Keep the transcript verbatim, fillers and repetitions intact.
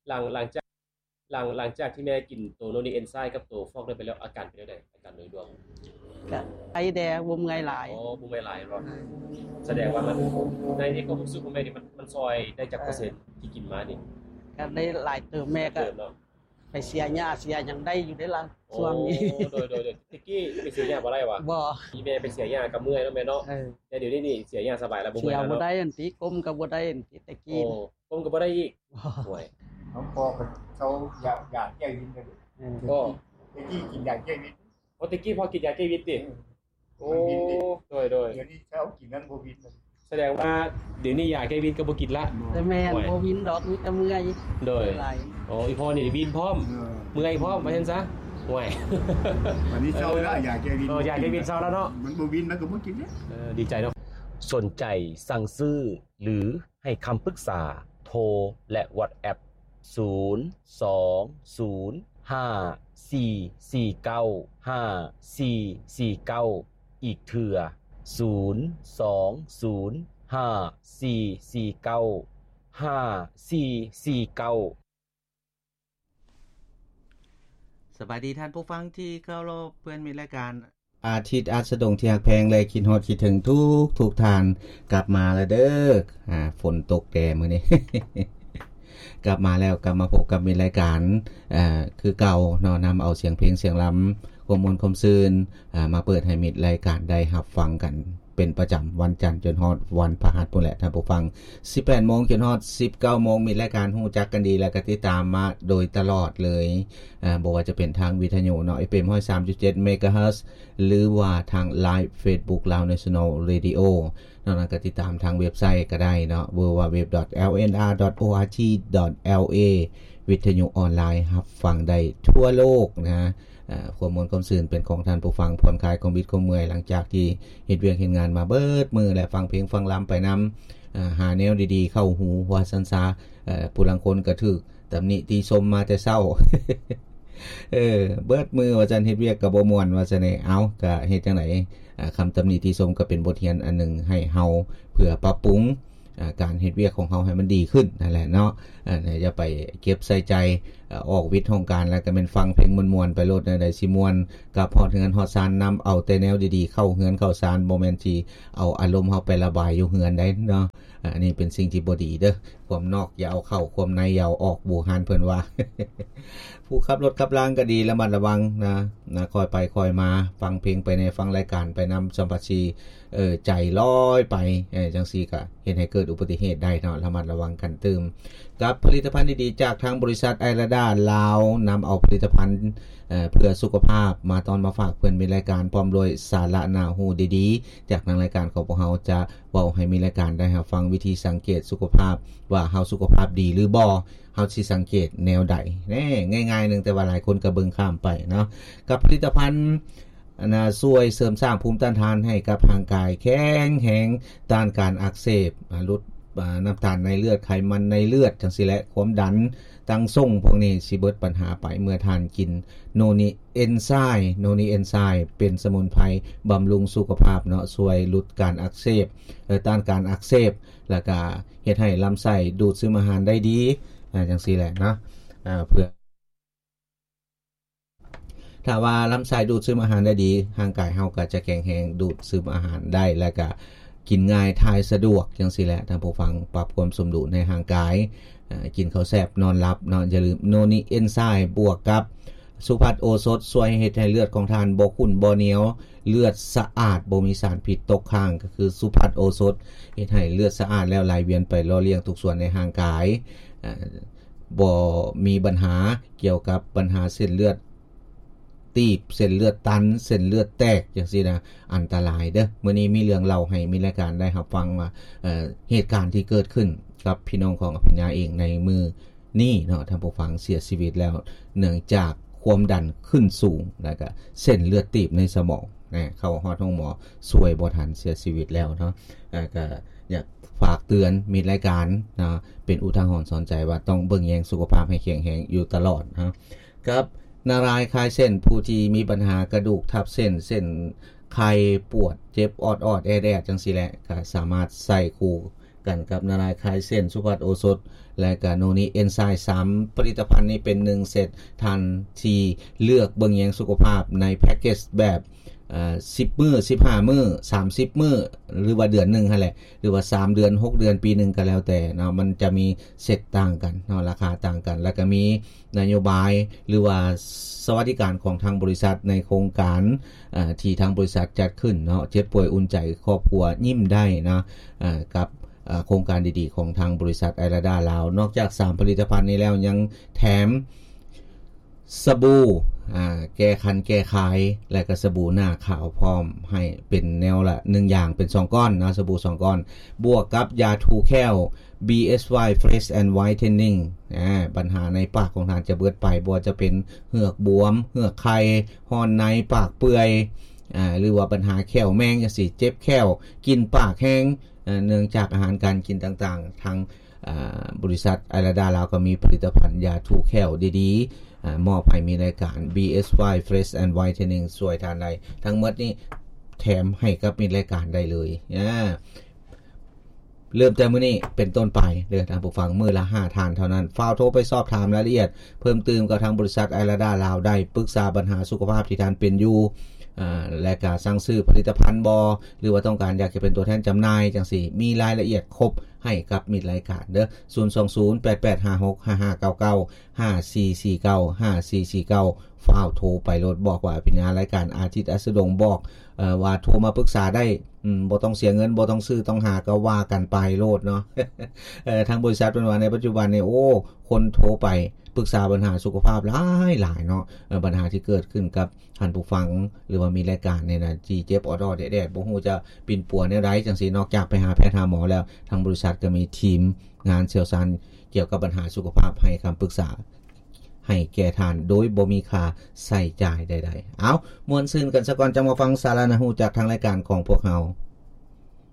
หลังหลังจากหลังหลังจากที่แม่กินตัวโนนิเอนไซม์กับตัวฟอกได้ไปแล้วอาการเป็นจังได๋อาการโดยรวมก็ไอแดงบ่เมื่อยหลายอ๋อบ่เมื่อยหลายบ่แสดงว่ามันในในความรู้สึกของแม่นี่มันมันซอยได้จักเปอร์เซ็นต์ที่กินมานี่ก็ได้หลายเติมแม่ก็ไปเสียหญ้าเสียหยังได้อยู่ได้ล่ะช่วงนี้โดยๆๆตะกี้ไปเสียหญ้าบ่ได้วะบ่อีแม่ไปเสียหญ้าก็เมื่อยเนาะแม่เนาะเออแต่เดี๋ยวนี้นี่เสียหญ้าสบายแล้วบ่เสีเมื่อยยแล้วบ่ได้เนาะอันติกลมก็บ่ได้อันติตะกี้โอ้กลมก็บ่ได้อีกห่วยน้องพ่อก็เขาอยากอยากแก้วินกันเออก็ตะกี้กินอยากแก้วินโอ้ตะกี้พอกินยาแก้วิตติโอ้โดยๆเดี๋ยวนี้เช้ากินนั้นบ่วินแสดงว่าเดี๋ยวนี้ยาแก้วิตก็บ่กินละแต่แม่นบ่วินดอกมีแต่เมื่อยโดยอ๋ออีพ่อนี่วินพร้อมเมื่อยพร้อมว่าซั่นซะห่วยวันนี้เช้าแล้วอยากแก้วินเอออยากแก้วินเช้าแล้วเนาะมันบ่วินมันก็บ่กินเด้เออดีใจเนาะสนใจสั่งซื้อหรือให้คำปรึกษาโทรและ WhatsApp ศูนย์ สอง ศูนย์ ห้า สี่ สี่ เก้า ห้า สี่ สี่ เก้าอีกเทื่อศูนย์ สอง ศูนย์ ห้า สี่ สี่ เก้า ห้า สี่ สี่ เก้าสวัสดีท่านผู้ฟังที่เคารพเพื่อนมีรายการอาทิตย์อาสดงที่ฮักแพงเลยคิดฮอดคิดถึงทุกทุกทานกลับมาแล้วเด้ออ่าฝนตกแก่มื้อนี้ กลับมาแล้วกลับมาพบกับมีรายการอ่าคือเก่าเนาะนำเอาเสียงเพลงเสียงล้ำความมวลความซื่นอ่ามาเปิดให้มิตรรายการได้รับฟังกันเป็นประจำวันจันทร์จนฮอดวันพฤหัสพุ่นแหละท่านผู้ฟัง สิบแปด โมงจนฮอด สิบเก้า โมงมีรายการฮู้จักกันดีและก็ติดตามมาโดยตลอดเลยอ่าบ่ว่าจะเป็นทางวิทยุเนาะ เอฟ เอ็ม หนึ่งร้อยสามจุดเจ็ด เมกะเฮิรตซ์หรือว่าทาง Live Facebook Lao National Radio นอกนั้นก็ติดตามทางเว็บไซต์ก็ได้เนาะ ดับเบิลยู ดับเบิลยู ดับเบิลยู ดอท แอล เอ็น อาร์ ดอท โอ อาร์ จี ดอท แอล เอ วิทยุออนไลน์รับฟังได้ทั่วโลกนะอ่าความมวลความซื่นเป็นของท่านผู้ฟังผ่อนคลายความบิดความเมื่อยหลังจากที่เฮ็ดเวียกเฮ็ดงานมาเบิดมื้อและฟังเพลงฟังล้ำไปนำอ่าหาแนวดีๆเข้าหูว่าซั่นซะเอ่อผู้ลางคนก็ถูกตำหนิติชมมาแต่เช้า เออเบิดมื้อว่าซั่นเฮ็ดเวียกก็บ่ม่วนว่าซั่นเอ้าก็เฮ็ดจังได๋อ่าคำตำหนิติชมก็เป็นบทเรียนอันนึงให้เฮาเพื่อปรับปรุงอ่าการเฮ็ดเวียกของเฮาให้มันดีขึ้นนั่นแหละเนาะอ่าอย่าไปเก็บใส่ใจออกวิทย์ของการแล้วก็เป็นฟังเพลงม่วนๆไปโลดในใดสิม่วนกับฮอดเฮือนฮอดซานนำเอาแต่แนวดีๆเข้าเฮือนเข้าซานบ่แม่นที่เอาอารมณ์เฮาไประบายอยู่เฮือนได้เนาะอันนี้เป็นสิ่งที่บ่ดีเด้อความนอกอย่าเอาเข้าความในอย่าเอาออกบูหานเพิ่นว่า ผู้ขับรถขับรางก็ดีระมัดระวังนะนะคอยไปคอยมาฟังเพลงไปในฟังรายการไปนำสัมภาษีเอ่อใจลอยไปเอ่อจังซี่ก็เฮ็ดให้เกิดอุบัติเหตุได้เนาะระมัดระวังกันตืมกับผลิตภัณฑ์ดีๆจากทางบริษัทไอราดาลาวนำเอาผลิตภัณฑ์เอ่อเพื่อสุขภาพมาตอนมาฝากเพิ่นมีรายการพร้อมโดยสาระน่าฮู้ดีๆจากทางรายการของพวกเฮาจะเว้าให้มีรายการได้รับฟังวิธีสังเกตสุขภาพว่าเฮาสุขภาพดีหรือบ่เฮาสิสังเกตแนวใดแน่ง่ายๆนึงแต่ว่าหลายคนก็เบิ่งข้ามไปเนาะกับผลิตภัณฑ์อันน่ะช่วยเสริมสร้างภูมิต้านทานให้กับร่างกายแข็งแรงต้านการอักเสบลดน้ำตาลในเลือดไขมันในเลือดจังซี่แหละความดันตั้งส่งพวกนี้สิเบิดปัญหาไปเมื่อทานกินโนนิเอนไซม์โนนิเอนไซม์เป็นสมุนไพรบำรุงสุขภาพเนาะช่วยลดการอักเสบเอ่อต้านการอักเสบแล้วก็เฮ็ดให้ลำไส้ดูดซึมอาหารได้ดีอ่าจังซี่แหละเนาะอ่าเพื่อถ้าว่าลำไส้ดูดซึมอาหารได้ดีร่างกายเฮาก็จะแข็งแรงดูดซึมอาหารได้แล้วก็กินง่ายทายสะดวกจังซี่แหละท่านผู้ฟังปรับความสมดุลในร่างกายอ่ากินข้าวแซ่บนอนหลับเนาะอย่าลืมโนนิเอนไซม์บวกกับสุภัทโอสถช่วยเฮ็ดให้เลือดของท่านบ่ขุ่นบ่เหนียวเลือดสะอาดบ่มีสารพิษตกค้างก็คือสุภัทโอสถเฮ็ดให้เลือดสะอาดแล้วไหลเวียนไปหล่อเลี้ยงทุกส่วนในร่างกายอ่าบ่มีปัญหาเกี่ยวกับปัญหาเส้นเลือดตีบเส้นเลือดตันเส้นเลือดแตกจังซี่นะอันตรายเด้อมื้อนี้มีเรื่องเล่าให้มีรายการได้รับฟังว่าเอ่อเหตุการณ์ที่เกิดขึ้นกับพี่น้องของอภิญญาเองในมือนี้เนาะท่านผู้ฟังเสียชีวิตแล้วเนื่องจากความดันขึ้นสูงแล้วก็เส้นเลือดตีบในสมองนะเข้าฮอดโรงหมอช่วยบ่ทันเสียชีวิตแล้วเนาะอ่าก็อยากฝากเตือนมีรายการนะเป็นอุทาหรณ์สอนใจว่าต้องเบิ่งแยงสุขภาพให้แข็งแรงอยู่ตลอดนะกับนารายคลายเส้นผู้ที่มีปัญหากระดูกทับเส้นเส้นไข้ปวดเจ็บออดๆแอดๆจังซี่แหละก็สามารถใส่คู่กันกับนารายคลายเส้นสุภัทรโอสถและก็โนนี้เอนไซม์สามผลิตภัณฑ์นี้เป็นหนึ่งเซตทันทีเลือกเบิ่งแยงสุขภาพในแพ็คเกจแบบเอ่อสิบมื้อสิบห้ามื้อสามสิบมื้อหรือว่าเดือนนึงหั่นแหละหรือว่าสามเดือนหกเดือนปีนึงก็แล้วแต่เนาะมันจะมีเซตต่างกันเนาะราคาต่างกันแล้วก็มีนโยบายหรือว่าสวัสดิการของทางบริษัทในโครงการเอ่อที่ทางบริษัทจัดขึ้นเนาะเจ็บป่วยอุ่นใจครอบครัวยิ้มได้นะเอ่อกับโครงการดีๆของทางบริษัทไอราดาลาวนอกจากสามผลิตภัณฑ์นี้แล้วยังแถมสบู่อ่าแก้คันแก้คายและก็สบู่หน้าขาวพร้อมให้เป็นแนวละหนึ่งอย่างเป็นสองก้อนนะสบู่สองก้อนบวกกับยาทูแคล บี เอส วาย Fresh and Whitening อ่าปัญหาในปากของท่านจะเบิดไปบ่ว่าจะเป็นเหือกบวมเหือกไข้ฮ้อนในปากเปื่อยอ่าหรือว่าปัญหาแข้วแมงจังซี่เจ็บแข้วกินปากแห้งเนื่องจากอาหารการกินต่างๆทางบริษัทไอราดาลาวก็มีผลิตภัณฑ์ยาทูแคลดีๆมอบให้มีรายการ บี เอส วาย Fresh and Whitening สวยทานใดทั้งหมดนี้แถมให้กับมีรายการได้เลยเริ่มแต่มื้อนี้เป็นต้นไปเด้อท่านผู้ฟังมื้อละห้าทานเท่านั้นฝากโทรไปสอบถามรายละเอียดเพิ่มเติมกับทางบริษัทไอราดาลาวได้ปรึกษาปัญหาสุขภาพที่ท่านเป็นอยู่อ่าและก็สั่งซื้อผลิตภัณฑ์บอหรือว่าต้องการอยากจะเป็นตัวแทนจำหน่ายจังซี่มีรายละเอียดครบให้กับมิตรรายการเด้อศูนย์ สอง ศูนย์ แปด แปด ห้า หก ห้า ห้า เก้า เก้า ห้า สี่ สี่ เก้า ห้า สี่ สี่ เก้าฟ้าวโทรไปโลดบอกว่าเป็นรายการอาทิตย์อัสดงบอกเอ่อว่าโทรมาปรึกษาได้อืมบ่ต้องเสียเงินบ่ต้องซื้อต้องหาก็ว่ากันไปโลดเนาะ เอ่อทางบริษัทเป็นว่าในปัจจุบันนี่โอ้คนโทรไปปรึกษาปัญหาสุขภาพหลายหลายเนาะเอ่อปัญหาที่เกิดขึ้นกับท่านผู้ฟังหรือว่ามีรายการเนี่ยนะที่เจ็บออดๆแดดๆบ่ฮู้จะปิ่นปัวแนวใดจังซี่นอกจากไปหาแพทย์หาหมอแล้วทางบริษัทก็มีทีมงานเชี่ยวชาญเกี่ยวกับปัญหาสุขภาพให้คำปรึกษาให้แก่ท่านโดยบ่มีค่าใช้จ่ายใดๆเอาม่วนซื่นกันซะก่อนจังมาฟังสาระน่ารู้จากทางรายการของพวกเรา